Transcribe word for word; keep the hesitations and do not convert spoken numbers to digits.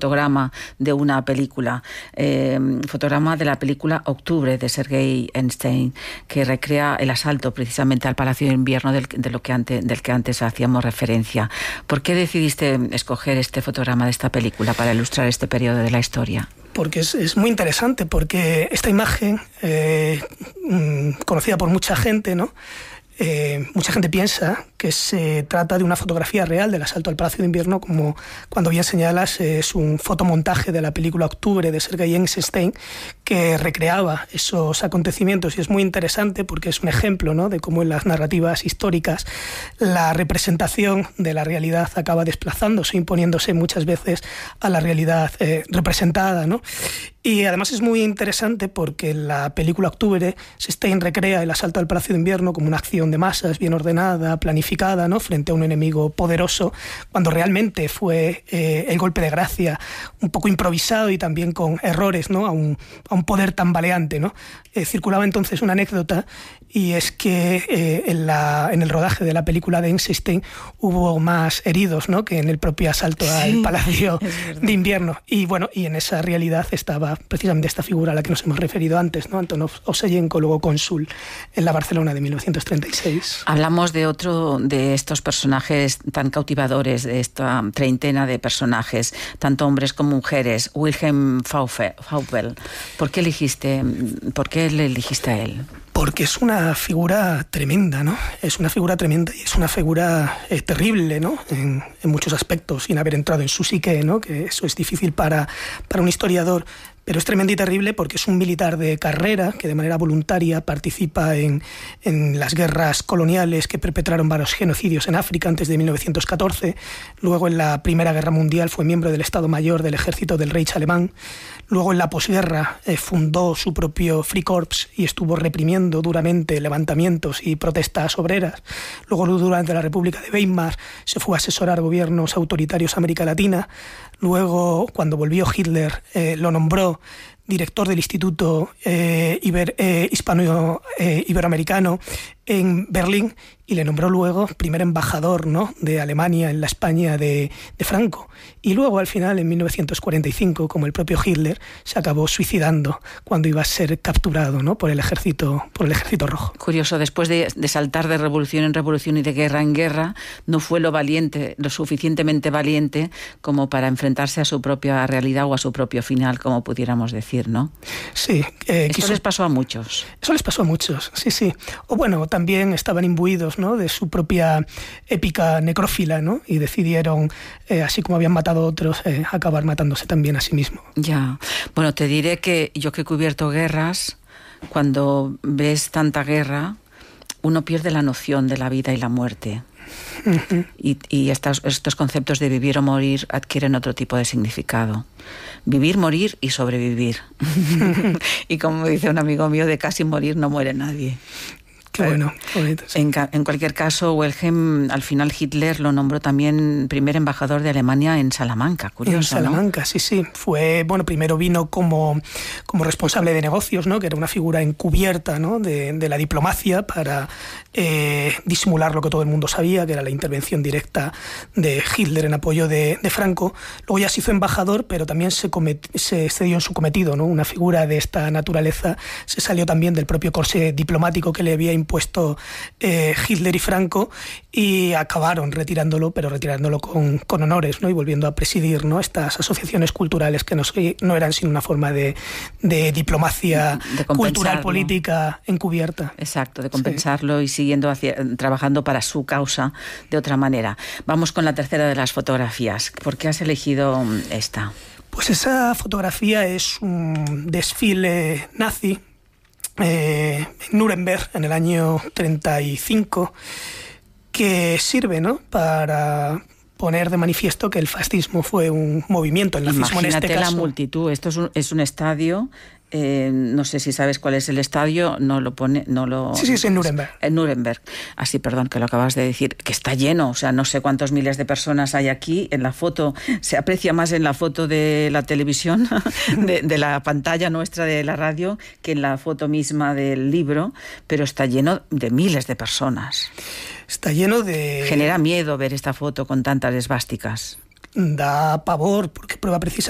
fotograma de una película, eh, fotograma de la película Octubre de Sergei Einstein, que recrea el asalto precisamente al Palacio de Invierno del, de lo que antes, del que antes hacíamos referencia. ¿Por qué decidiste escoger este fotograma de esta película para ilustrar este periodo de la historia? Porque es, es muy interesante, porque esta imagen, eh, conocida por mucha gente, ¿no? Eh, mucha gente piensa que se trata de una fotografía real del asalto al Palacio de Invierno, como cuando bien señalas es un fotomontaje de la película Octubre de Sergei Einstein que recreaba esos acontecimientos, y es muy interesante porque es un ejemplo, ¿no?, de cómo en las narrativas históricas la representación de la realidad acaba desplazándose, imponiéndose muchas veces a la realidad eh, representada, ¿no? Y además es muy interesante porque en la película Octubre Stein recrea el asalto al Palacio de Invierno como una acción de masas bien ordenada, planificada, ¿no?, frente a un enemigo poderoso, cuando realmente fue eh, el golpe de gracia un poco improvisado y también con errores, ¿no?, a un, a un poder tambaleante, ¿no? Eh, circulaba entonces una anécdota, y es que eh, en, la, en el rodaje de la película de Einstein hubo más heridos, ¿no?, que en el propio asalto al sí, Palacio de Invierno. Y bueno, y en esa realidad estaba precisamente esta figura a la que nos hemos referido antes, ¿no?, Antonov Ovseyenko, luego cónsul en la Barcelona de mil novecientos treinta y seis. Hablamos de otro de estos personajes tan cautivadores, de esta treintena de personajes, tanto hombres como mujeres, Wilhelm Faubel. ¿Por qué elegiste, por qué le elegiste a él? Porque es una figura tremenda, ¿no? Es una figura tremenda y es una figura eh, terrible, ¿no?, En, en muchos aspectos, sin haber entrado en su psique, ¿no?, que eso es difícil para, para un historiador. Pero es tremendo y terrible porque es un militar de carrera que de manera voluntaria participa en, en las guerras coloniales que perpetraron varios genocidios en África antes de mil novecientos catorce. Luego, en la Primera Guerra Mundial, fue miembro del Estado Mayor del Ejército del Reich alemán. Luego, en la posguerra, eh, fundó su propio Freikorps y estuvo reprimiendo duramente levantamientos y protestas obreras. Luego, durante la República de Weimar, se fue a asesorar gobiernos autoritarios de América Latina. Luego, cuando volvió Hitler, eh, lo nombró director del Instituto eh, Iber, eh, Hispano eh, Iberoamericano en Berlín, y le nombró luego primer embajador, ¿no?, de Alemania en la España de, de Franco. Y luego, al final, en mil novecientos cuarenta y cinco, como el propio Hitler, se acabó suicidando cuando iba a ser capturado, ¿no?, por el ejército, por el ejército rojo. Curioso, después de, de saltar de revolución en revolución y de guerra en guerra, no fue lo valiente, lo suficientemente valiente como para enfrentarse a su propia realidad o a su propio final, como pudiéramos decir, ¿no? Sí. Eh, Esto quiso... les pasó a muchos. Eso les pasó a muchos, sí, sí. O bueno, también estaban imbuidos, ¿no?, de su propia épica necrófila, ¿no?, y decidieron, eh, así como habían matado a otros, eh, acabar matándose también a sí mismo. Ya. Bueno, te diré que yo que he cubierto guerras, cuando ves tanta guerra, uno pierde la noción de la vida y la muerte. Uh-huh. Y, y estos, estos conceptos de vivir o morir adquieren otro tipo de significado. Vivir, morir y sobrevivir. Y como dice un amigo mío, de casi morir no muere nadie. Qué bueno, bonito, sí. en, en cualquier caso, Wilhelm, al final Hitler lo nombró también primer embajador de Alemania en Salamanca, curioso, En Salamanca, ¿no? sí, sí. Fue, bueno, primero vino como, como responsable de negocios, ¿no?, que era una figura encubierta, ¿no?, de, de la diplomacia para eh, disimular lo que todo el mundo sabía, que era la intervención directa de Hitler en apoyo de, de Franco. Luego ya se hizo embajador, pero también se, comet, se excedió en su cometido, ¿no? Una figura de esta naturaleza se salió también del propio corsé diplomático que le había impuesto eh, Hitler y Franco, y acabaron retirándolo, pero retirándolo con, con honores, ¿no?, y volviendo a presidir, ¿no?, estas asociaciones culturales que no, no eran sino una forma de, de diplomacia de cultural política encubierta. Exacto, de compensarlo, sí. Y siguiendo hacia, trabajando para su causa de otra manera. Vamos con la tercera de las fotografías. ¿Por qué has elegido esta? Pues esa fotografía es un desfile nazi Eh, en Nuremberg en el año treinta y cinco, que sirve, ¿no?, para poner de manifiesto que el fascismo fue un movimiento, el nazismo en este caso. Imagínate la multitud, esto es un, es un estadio, eh, no sé si sabes cuál es el estadio, no lo pone, no lo... Sí, sí, es en Nuremberg. En Nuremberg, así, perdón, que lo acabas de decir, que está lleno, o sea, no sé cuántos miles de personas hay aquí, en la foto, se aprecia más en la foto de la televisión, de, de la pantalla nuestra de la radio, que en la foto misma del libro, pero está lleno de miles de personas. Está lleno de... Genera miedo ver esta foto con tantas esvásticas. Da pavor, porque prueba precisamente